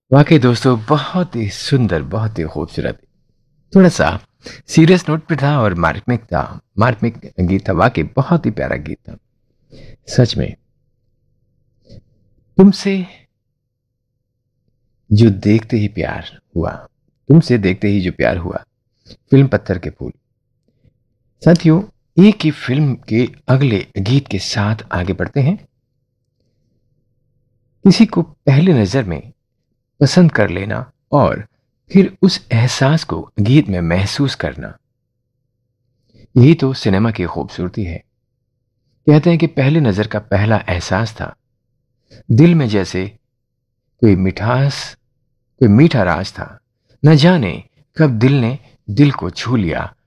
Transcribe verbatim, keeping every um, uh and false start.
वाकई दोस्तों, बहुत ही सुंदर, बहुत ही खूबसूरत, थोड़ा सा सीरियस नोट पे था और मार्मिक था। मार्मिक गीत था, वाकई बहुत ही प्यारा गीत था। सच में तुमसे जो देखते ही प्यार हुआ, तुमसे देखते ही जो प्यार हुआ, फिल्म पत्थर के फूल। साथियों, एक ही फिल्म के अगले गीत के साथ आगे बढ़ते हैं। किसी को पहली नजर में पसंद कर लेना और फिर उस एहसास को गीत में महसूस करना, यही तो सिनेमा की खूबसूरती है। कहते हैं कि पहली नजर का पहला एहसास था, दिल में जैसे कोई मिठास, कोई मीठा राज था। न जाने कब दिल ने दिल को छू लिया